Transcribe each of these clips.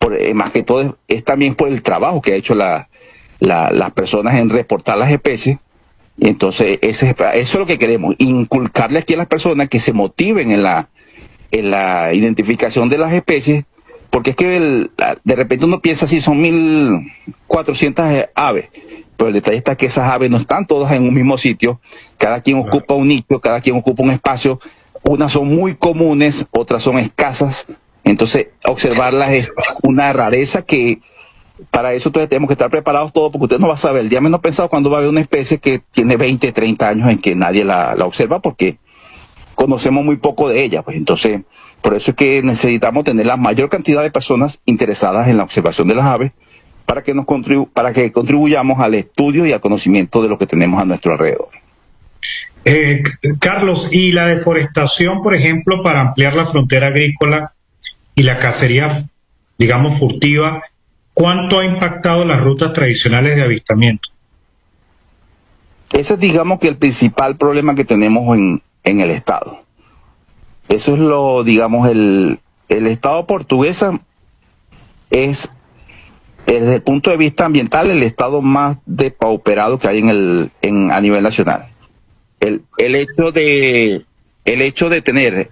más que todo es también por el trabajo que ha hecho las personas en reportar las especies. Y entonces eso es lo que queremos, inculcarle aquí a las personas que se motiven en la identificación de las especies, porque es que de repente uno piensa si son 1.400 aves, pero el detalle está que esas aves no están todas en un mismo sitio, cada quien ocupa un nicho, cada quien ocupa un espacio, unas son muy comunes, otras son escasas, entonces observarlas es una rareza que para eso entonces tenemos que estar preparados todos, porque usted no va a saber el día menos pensado cuando va a haber una especie que tiene 20, 30 años en que nadie la observa, porque conocemos muy poco de ella. Pues entonces, por eso es que necesitamos tener la mayor cantidad de personas interesadas en la observación de las aves para que contribuyamos al estudio y al conocimiento de lo que tenemos a nuestro alrededor. Carlos, ¿y la deforestación, por ejemplo, para ampliar la frontera agrícola y la cacería, digamos, furtiva, cuánto ha impactado las rutas tradicionales de avistamiento? Ese es, digamos, que el principal problema que tenemos en el Estado. Eso es digamos, el Estado portuguesa es, desde el punto de vista ambiental, el Estado más depauperado que hay a nivel nacional. El hecho de tener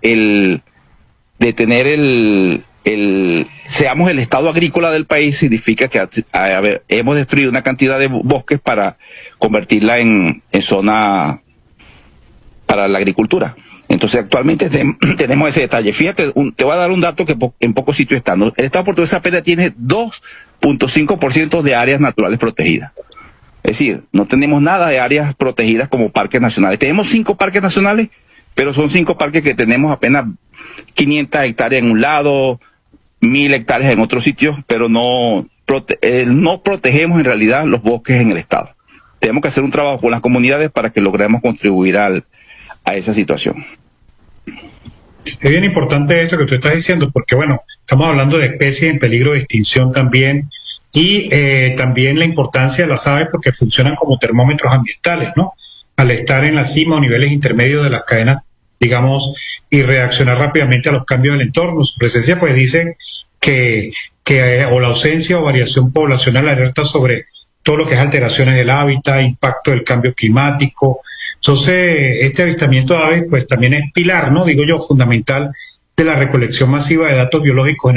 seamos el estado agrícola del país significa que hemos destruido una cantidad de bosques para convertirla en zona para la agricultura. Entonces actualmente tenemos ese detalle. Fíjate, te voy a dar un dato que en pocos sitios está, ¿no? El estado portugués apenas tiene 2.5% de áreas naturales protegidas. Es decir, no tenemos nada de áreas protegidas como parques nacionales. Tenemos 5 parques nacionales, pero son 5 parques que tenemos apenas 500 hectáreas en un lado, 1.000 hectáreas en otros sitios, pero no protegemos en realidad los bosques en el estado. Tenemos que hacer un trabajo con las comunidades para que logremos contribuir a esa situación. Es bien importante esto que tú estás diciendo, porque bueno, estamos hablando de especies en peligro de extinción también, y también la importancia de las aves porque funcionan como termómetros ambientales, ¿no? Al estar en la cima o niveles intermedios de las cadenas, digamos, y reaccionar rápidamente a los cambios del entorno. Su presencia pues dice que o la ausencia o variación poblacional alerta sobre todo lo que es alteraciones del hábitat, impacto del cambio climático. Entonces, este avistamiento de aves pues también es pilar, ¿no? Digo yo, fundamental de la recolección masiva de datos biológicos en